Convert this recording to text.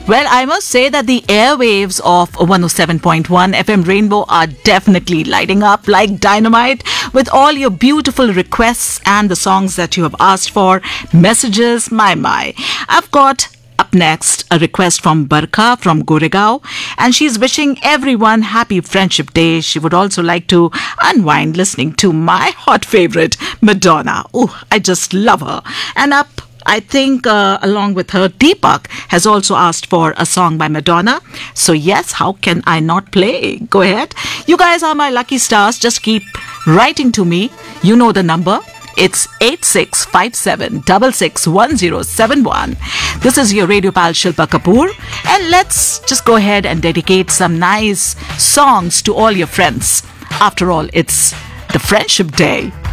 Well, I must say that the airwaves of 107.1 FM Rainbow are definitely lighting up like dynamite with all your beautiful requests and the songs that you have asked for, messages, my. I've got up next a request from Barkha from Goregaon, and she's wishing everyone happy Friendship Day. She would also like to unwind listening to my hot favorite, Madonna. Oh, I just love her. And I think along with her, Deepak has also asked for a song by Madonna. So yes, how can I not play? Go ahead. You guys are my lucky stars. Just keep writing to me. You know the number. It's 8657661071. This is your radio pal Shilpa Kapoor. And let's just go ahead and dedicate some nice songs to all your friends. After all, it's the Friendship Day.